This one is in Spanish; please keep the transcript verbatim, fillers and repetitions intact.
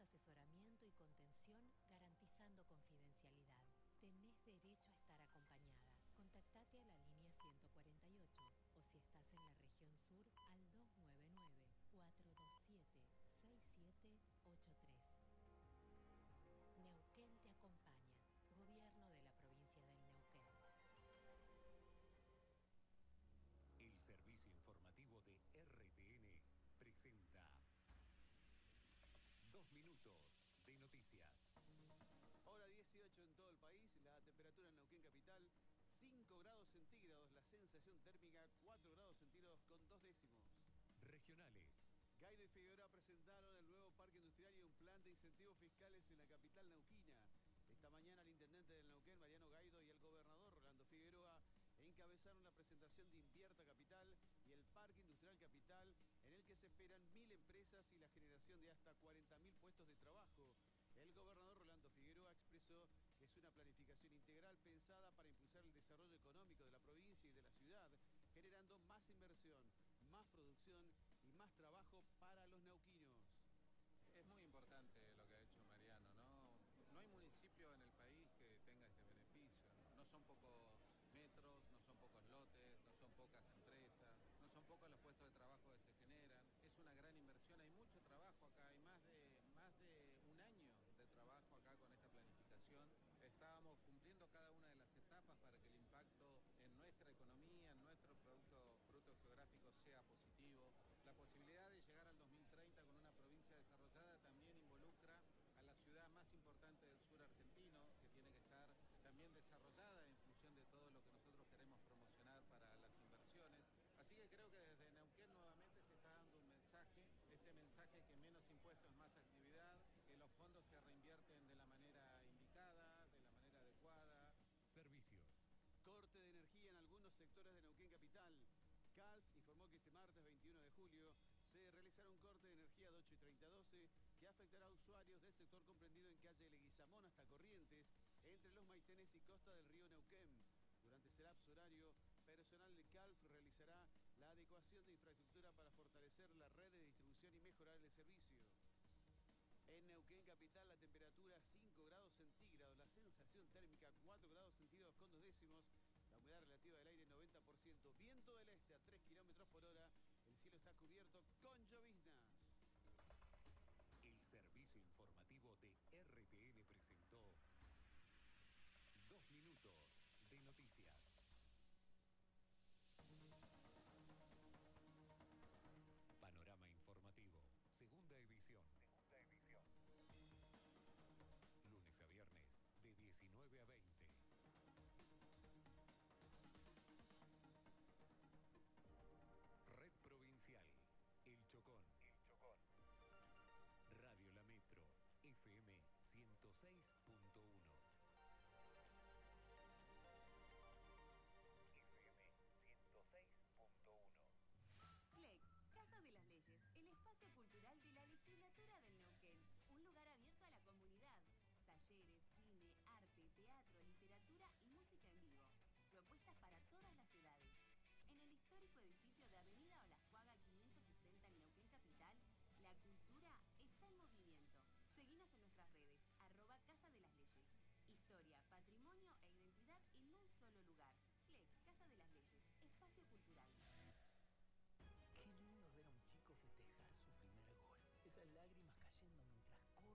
asesoramiento y contención garantizando confidencialidad. Tenés derecho a estar acompañada. Contactate a la línea ciento cuarenta y ocho o si estás en la región sur al dos nueve nueve, cuatro dos siete, seis siete ocho tres. Neuquén te acompaña. Gobierno de la provincia del Neuquén. El servicio informativo de R T N presenta Dos Minutos de Noticias. Hora dieciocho en todo el país, la temperatura en Neuquén capital, cinco grados centígrados, la sensación térmica cuatro grados centígrados con dos décimos. Regionales. Gaido y Figueroa presentaron el nuevo parque industrial y un plan de incentivos fiscales en la capital neuquina. Esta mañana el intendente del Neuquén, Mariano Gaido, y el gobernador Rolando Figueroa encabezaron la presentación de Invierta Capital y el Parque Industrial Capital, en el que se esperan mil empresas y la generación de hasta cuarenta mil puestos de trabajo. El gobernador Rolando Figueroa expresó que es una planificación integral pensada para impulsar el desarrollo económico de la provincia y de la ciudad, generando más inversión, más producción y más trabajo para los neuquinos. Es muy importante lo que ha hecho Mariano, ¿no? No hay municipio en el país que tenga este beneficio, ¿no? No son pocos metros, no son pocos lotes, no son pocas empresas, no son pocos los puestos de trabajo que se generan. Es una gran inversión, hay mucho trabajo acá, hay más de, más de un año de trabajo acá con esta planificación. Estábamos cumpliendo cada una de las etapas para que el impacto en nuestra economía, en nuestro producto bruto geográfico sea positivo. La posibilidad de llegar al dos mil treinta con una provincia desarrollada también involucra a la ciudad más importante del sur argentino, que tiene que estar también desarrollada en función de todo lo que nosotros queremos promocionar para las inversiones. Así que creo que desde Neuquén nuevamente se está dando un mensaje, este mensaje que menos impuestos es más actividad, que los fondos se reinvierten de la manera indicada, de la manera adecuada. Servicios. Corte de energía en algunos sectores de Neuquén capital. Calf informó que este martes veintiuno de julio se realizará un corte de energía de ocho y treinta a doce que afectará a usuarios del sector comprendido en calle Leguizamón hasta Corrientes, entre los Maitenes y costa del río Neuquén. Durante ese lapso horario, personal de Calf realizará la adecuación de infraestructura para fortalecer la red de distribución y mejorar el servicio. En Neuquén capital la temperatura cinco grados centígrados, la sensación térmica cuatro grados centígrados con dos décimos, la humedad relativa del aire noventa por ciento, viento del este a tres kilómetros por hora, el cielo está cubierto con llovizna.